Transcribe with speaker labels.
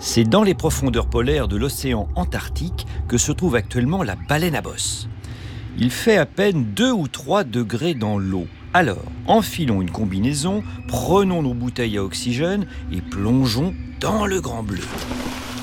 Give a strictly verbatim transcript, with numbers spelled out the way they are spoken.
Speaker 1: C'est dans les profondeurs polaires de l'océan Antarctique que se trouve actuellement la baleine à bosse. Il fait à peine deux ou trois degrés dans l'eau. Alors, enfilons une combinaison, prenons nos bouteilles à oxygène et plongeons dans le grand bleu.